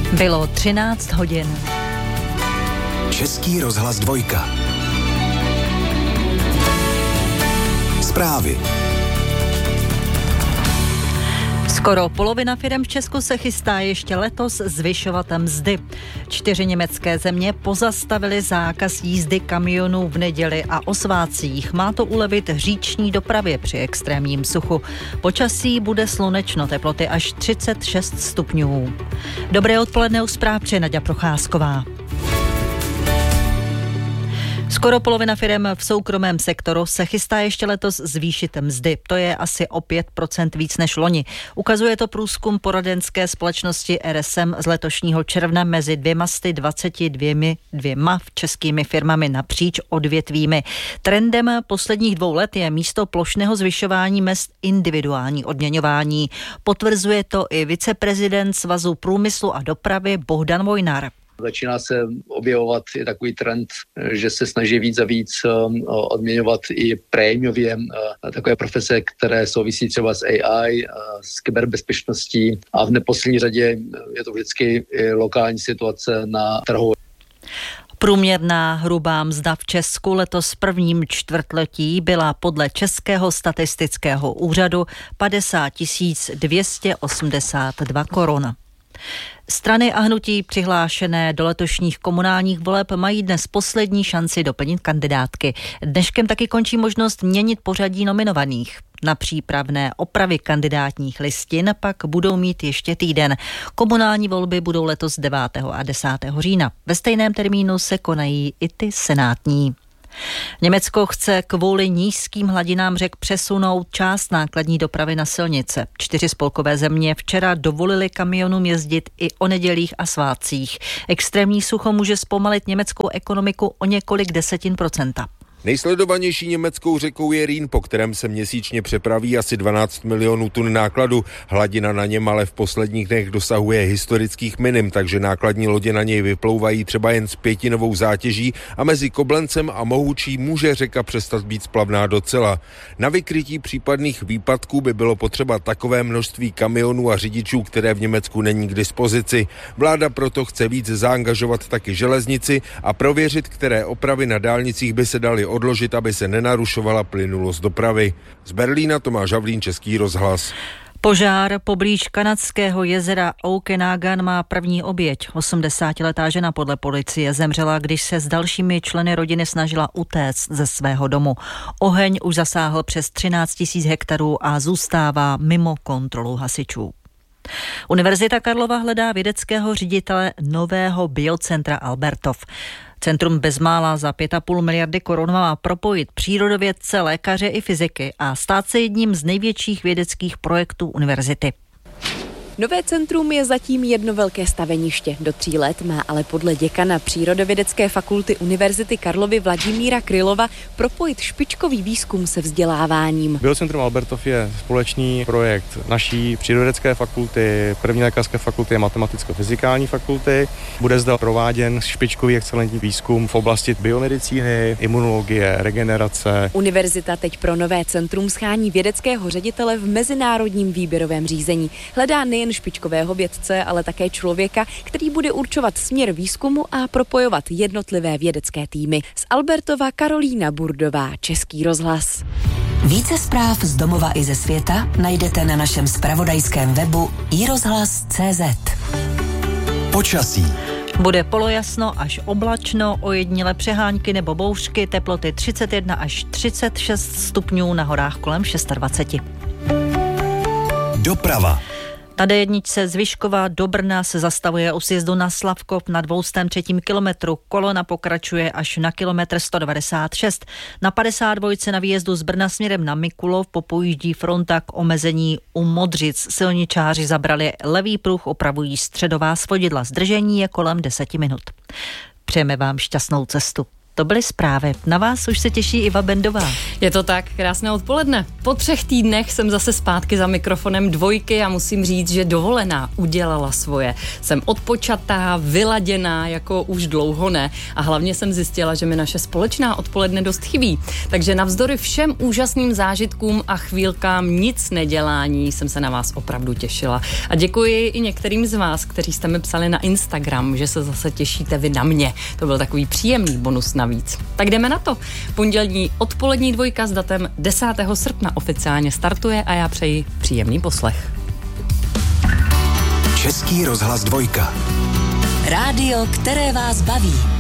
Bylo 13 hodin. Český rozhlas 2. Zprávy. Skoro polovina firem v Česku se chystá ještě letos zvyšovat mzdy. 4 německé země pozastavily zákaz jízdy kamionů v neděli a o svátcích. Má to ulevit říční dopravě při extrémním suchu. Počasí bude slunečno, teploty až 36 stupňů. Dobré odpoledne, u zpráv přeje Naďa Procházková. Skoro polovina firem v soukromém sektoru se chystá ještě letos zvýšit mzdy. To je asi o 5% víc než loni. Ukazuje to průzkum poradenské společnosti RSM z letošního června mezi 222 českými firmami napříč odvětvími. Trendem posledních 2 let je místo plošného zvyšování mezd individuální odměňování. Potvrzuje to i viceprezident Svazu průmyslu a dopravy Bohdan Vojnar. Začíná se objevovat i takový trend, že se snaží víc a víc odměňovat i prémiově takové profese, které souvisí třeba s AI, s kyberbezpečností a v neposlední řadě je to vždycky i lokální situace na trhu. Průměrná hrubá mzda v Česku letos v prvním čtvrtletí byla podle Českého statistického úřadu 50 282 korun. Strany a hnutí přihlášené do letošních komunálních voleb mají dnes poslední šanci doplnit kandidátky. Dneškem taky končí možnost měnit pořadí nominovaných. Na přípravné opravy kandidátních listin pak budou mít ještě týden. Komunální volby budou letos 9. a 10. října. Ve stejném termínu se konají i ty senátní. Německo chce kvůli nízkým hladinám řek přesunout část nákladní dopravy na silnice. 4 spolkové země včera dovolily kamionům jezdit i o nedělích a svátcích. Extrémní sucho může zpomalit německou ekonomiku o několik desetin procenta. Nejsledovanější německou řekou je Rýn, po kterém se měsíčně přepraví asi 12 milionů tun nákladu. Hladina na něm ale v posledních dnech dosahuje historických minim, takže nákladní lodě na něj vyplouvají třeba jen s 5novou zátěží a mezi Koblencem a Mohučí může řeka přestat být splavná docela. Na vykrytí případných výpadků by bylo potřeba takové množství kamionů a řidičů, které v Německu není k dispozici. Vláda proto chce víc zaangažovat taky železnici a prověřit, které opravy na dálnicích by se daly odložit, aby se nenarušovala plynulost dopravy. Z Berlína Tomáš Havlín, Český rozhlas. Požár poblíž kanadského jezera Okanagan má první oběť. 80letá žena podle policie zemřela, když se s dalšími členy rodiny snažila utéct ze svého domu. Oheň už zasáhl přes 13 000 hektarů a zůstává mimo kontrolu hasičů. Univerzita Karlova hledá vědeckého ředitele nového biocentra Albertov. Centrum bezmála za 5,5 miliardy korun má propojit přírodovědce, lékaře i fyziky a stát se jedním z největších vědeckých projektů univerzity. Nové centrum je zatím jedno velké staveniště. Do 3 let má ale podle děkana Přírodovědecké fakulty Univerzity Karlovy Vladimíra Krylova propojit špičkový výzkum se vzděláváním. Biocentrum Albertov je společný projekt naší Přírodovědecké fakulty, první lékařské fakulty a matematicko-fyzikální fakulty. Bude zde prováděn špičkový excelentní výzkum v oblasti biomedicíny, imunologie, regenerace. Univerzita teď pro nové centrum schání vědeckého ředitele v mezinárodním výběrovém řízení. Hledá nejen špičkového vědce, ale také člověka, který bude určovat směr výzkumu a propojovat jednotlivé vědecké týmy. Z Albertova Karolína Burdová, Český rozhlas. Více zpráv z domova i ze světa najdete na našem zpravodajském webu iRozhlas.cz. Počasí. Bude polojasno až oblačno, ojedinělé přehánky nebo bouřky, teploty 31 až 36 stupňů, na horách kolem 26. Doprava. Na D1 z Vyškova do Brna se zastavuje u sjezdu na Slavkov na 203. kilometru. Kolona pokračuje až na kilometr 196. Na 52. na výjezdu z Brna směrem na Mikulov popojíždí fronta k omezení u Modřic. Silničáři zabrali levý pruh, opravují středová svodidla. Zdržení je kolem 10 minut. Přejeme vám šťastnou cestu. To byly zprávy. Na vás už se těší Iva Bendová. Je to tak, krásné odpoledne. Po 3 týdnech jsem zase zpátky za mikrofonem Dvojky a musím říct, že dovolená udělala svoje. Jsem odpočatá, vyladěná, jako už dlouho ne. A hlavně jsem zjistila, že mi naše společná odpoledne dost chybí. Takže navzdory všem úžasným zážitkům a chvílkám nic nedělání jsem se na vás opravdu těšila. A děkuji i některým z vás, kteří jste mi psali na Instagram, že se zase těšíte vy na mě. To byl takový příjemný bonus navíc. Tak jdeme na to. Pondělní odpolední Dvojka s datem 10. srpna oficiálně startuje a já přeji příjemný poslech. Český rozhlas Dvojka. Rádio, které vás baví.